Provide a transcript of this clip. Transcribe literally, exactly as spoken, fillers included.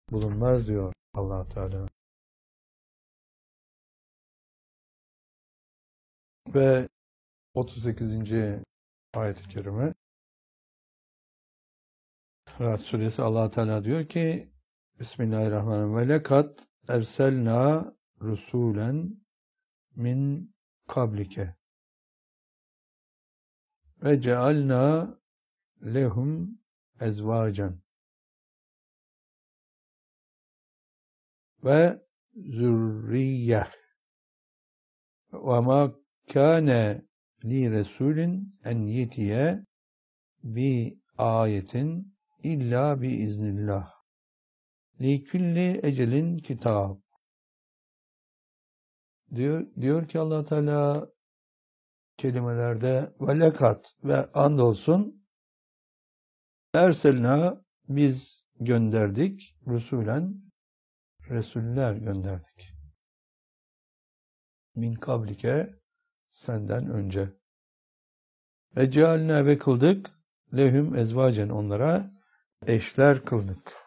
bulunmaz diyor Allah Teala. Ve otuz sekizinci ayet-i kerime Rahat suresi Allah Teala diyor ki Bismillahirrahmanirrahim ve lekat erselna rusulen min kablike ve cealna lehum ezvacen ve zürriye ve ma kâne li resulin en yetiye bi ayetin illa bi iznillah li külli ecelin kitab diyor, diyor ki Allah Teala kelimelerde ve lekat ve andolsun erselna biz gönderdik Resulen Resuller gönderdik. Min kablike senden önce. Ve cealne ve kıldık lehum ezvacen onlara eşler kıldık.